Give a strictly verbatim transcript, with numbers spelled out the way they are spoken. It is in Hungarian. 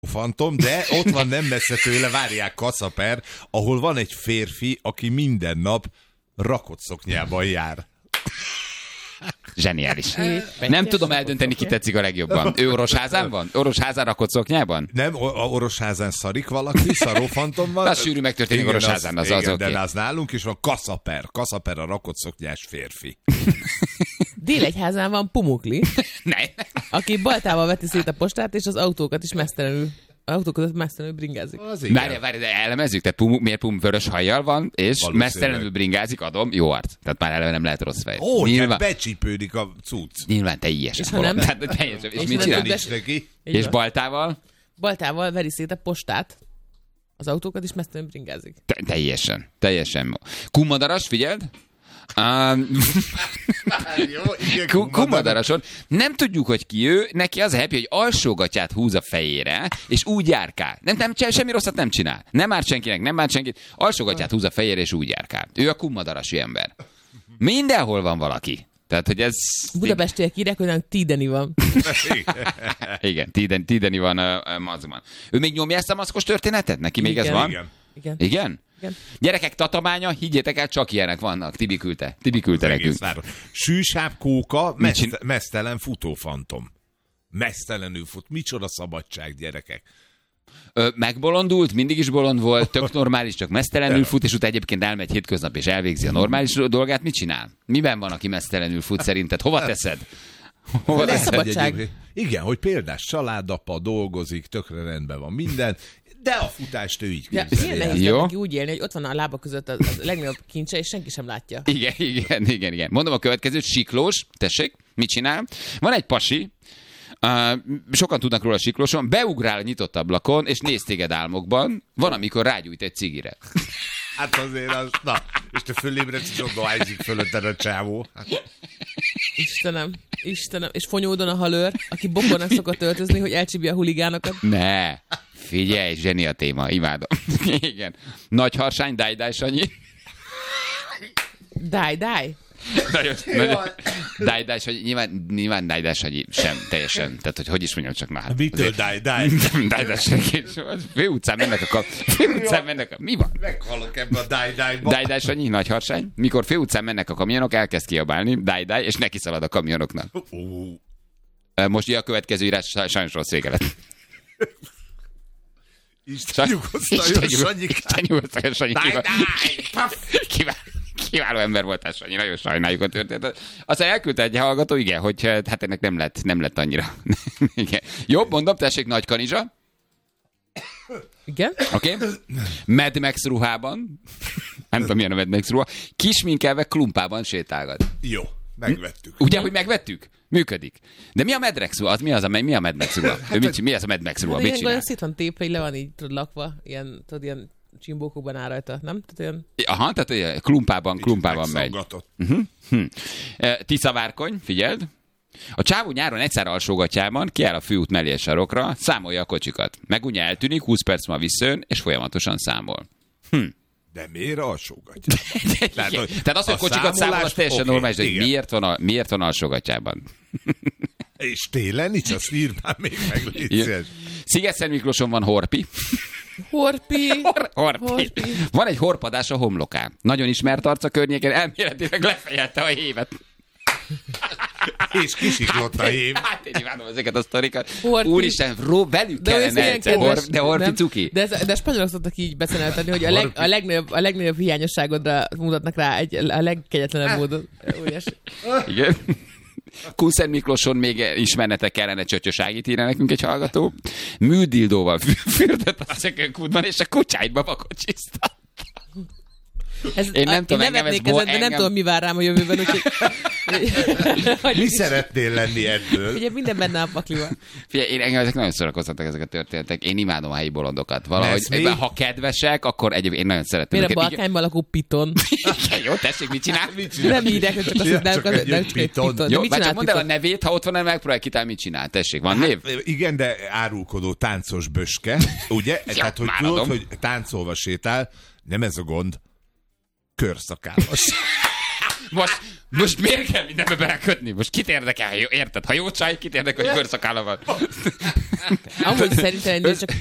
Fantom, de ott van nem messze tőle, várják Kaszaper, ahol van egy férfi, aki minden nap rakott szoknyában jár. Zseniális. Nem tudom eldönteni, ki tetszik a legjobban. Ő Orosházán van? Orosházán rakott szoknyában? Nem, a Orosházán szarik valaki, Szaró Fantom van. Az sűrű megtörténik Orosházán, az, az, az igen, oké. De az nálunk is van Kaszaper. Kaszaper a rakott szoknyás férfi. Délegyházán van Pumukli, Ne. aki baltával veti szét a postát, és az autókat is mesztelenül, autók között mesztelenül bringázik. Várj, várj, de elemezzük, tehát pum, miért Pum vörös hajjal van, és mesztelenül bringázik, adom, jó arc. Tehát már eleve nem lehet rossz fej. Ó, nyilván, becsípődik a cucc. nyilván teljesen. És ha nem? Tehát, teljesen. És, És mit ha csinál? nem? Nincs neki. És baltával? Baltával veri szét a postát, az autókat is mesztelenül bringázik. Te, teljesen, teljesen. Kumadaras, figyeld? Um, Jó, igen, Ku- Kumadarason. Nem tudjuk, hogy ki ő, neki az a happy, hogy alsógatját húz a fejére, és úgy járkál. Nem, nem, semmi rosszat nem csinál. Nem árt senkinek, nem árt senkit. Alsógatját húz a fejére, és úgy járkál. Ő a kumadarasi ember. Mindenhol van valaki. Tehát, hogy ez... Budapestiek írják, hogy nem Tídeni van. Igen, Tídeni, tídeni van a, a mazban. Ő még nyomja ezt a maszkos történetet? Neki még Igen. ez van? Igen. Igen. Igen? Igen. Gyerekek, Tatabánya, higgyétek el, csak ilyenek vannak. Tibi küldte. Tibi küldte nekünk. Sűsább kóka, Mit csin- meszt- mesztelen futófantom. Mesztelenül fut. Micsoda szabadság, gyerekek. Ö, megbolondult, mindig is bolond volt, tök normális, csak mesztelenül fut, és utána egyébként elmegy hétköznap, és elvégzi a normális dolgát. Mit csinál? Miben van, aki mesztelenül fut szerinted? Hova teszed? Hova De teszed? szabadság. Egyébként- Igen, hogy példás családapa, dolgozik, tökre rendben van minden, de a futást ő így Ja, képzeli ilyen el. nehéz Jó. neki úgy élni, hogy ott van a lába között az, az legnagyobb kincse, és senki sem látja. Igen, igen, igen, igen. Mondom a következőt, Siklós, tessék, mit csinál? Van egy pasi, uh, sokan tudnak róla Siklóson, beugrál a nyitott ablakon, és néz téged álmokban, van, amikor rágyújt egy cigire. Hát azért az, na, és te fölébredsz, és ott dohányzik fölötted a csávó. Hát, Istenem, Istenem. És Fonyódon a halőr, aki bokornak szokott öltözni, hogy elcsípje a huligánokat. Ne, figyelj, zseni a téma, imádom. Igen. Nagy harsány, Dáj-Dáj Sanyi. Dáj, dáj. Nagyon, nagyon, Dáj-Dáj Sanyi, nyilván, nyilván Dáj-Dáj Sanyi sem teljesen, tehát hogy hogy is mondjam csak már. mitől dáj, dáj? Dáj-Dáj Sanyi, fő utcán mennek a kap... Fő utcán mennek a... Mi van? Meghalok ebbe a dáj, dájba. Dáj-Dáj Sanyi, nagy harsány. Mikor fő utcán mennek a kamionok, elkezd kiabálni, Dáj-Dáj, és neki szalad a kamionoknak. Ó, Most ugye a következő írás sajnos rossz vége lett. Isten nyugosztaljon, Sanyikám. Isten nyugosztaljon, Sanyi. Dáj, Kivál- dáj! Kivál- Kiváló ember voltál, Sanyi, nagyon sajnáljuk a történetet. Aztán elküldte egy hallgató, igen, hogy hát ennek nem lett, nem lett annyira. Igen. Jobb, mondom, tessék, Nagy Kanizsa. Igen? Oké? Okay. Mad Max ruhában. Nem tudom, milyen a Mad Max ruha. Kisminkelve klumpában sétálgat. Jó, megvettük. Ugye, hogy megvettük? Működik. De mi a Mad Max ruha? Az mi az a, mi a Mad Max ruha? Ő mit, mi az a Mad Max ruha? Hát Mit ilyen csinál? olyan szét van tépve, hogy le van így tudod, lakva, ilyen, tudod, ilyen csimbókokban áll rajta, nem? Tehát olyan... Aha, tehát ilyen klumpában, klumpában megy. Megszaggatott. Uh-huh. Hm. E, Tisza Várkony, figyeld. A csávó nyáron egyszer alsógatjában kiáll a főút mellé a sarokra, számolja a kocsikat. Megunja eltűnik, húsz perc ma visszajön, és folyamatosan számol. Hm. De miért alsógatja? Tehát, hogy Tehát az, hogy a kocsikat számol, az teljesen oké, normális, de hogy igen. miért van, a, miért van alsógatjában? És télen nincs, azt írd már még meg, légy szíves. Sziget-Szent Miklóson van Horpi. Horpi! Hor- Horpi. Horpi. Van egy horpadás a homlokán. Nagyon ismert arc a környéken, elméletileg lefejelte a hévet. És kisiklott a hív. Hát én imádom ezeket a sztorikat. Horpi. Úristen, ró, velük De olyan kellene ilyen egyszer. kedves, Hor, de Horpi nem? cuki. De, ez, de a spanyolok szoktak így beceneltetni, hogy a, leg, a, legnagyobb, a legnagyobb hiányosságodra mutatnak rá egy, a legkegyetlenebb módon. Óriási. Igen. Kunszent Miklóson még ismernetek kellene, Csöcsöságit írja nekünk egy hallgató. Műdildóval fürdött a szökőkútban, és a kucsáidba bakocsisztat. Ez, Én nem a, tudom, én engem ez nevetnék bo- ezen, de nem engem- tudom, mi vár rám a jövőben, úgyhogy... Mi szeretnél lenni ebből? Ugye minden benne a pakliban. Figyelj, én engem ezek nagyon szórakoztatnak ezek a történetek. Én imádom a helyi bolondokat. Valahogy, Ez mi? ha kedvesek, akkor egyébként én nagyon szeretem Miért a őket. Balkányban lakó piton? Igen, jó, tessék, mit csinál? Nem írják, hogy csak azt, Ja, hogy nem, csak nem, egy nem csak egy piton. piton. De Jó, mit már csak csinál mondd el a piton? nevét, ha ott van, megpróbálj kitálni, mit csinál. Tessék, van név? Igen, de árulkodó táncos böske, ugye? Tehát, hogy már tudod, adom. hogy táncolva sétál, nem ez a gond, körszakállas. Most, most miért kell mindenbe belekötni? Most kit érdekel, ha jó, érted? Ha jó csaj, kit érdekel, hogy bőrszakála van? Amúgy szerintem csak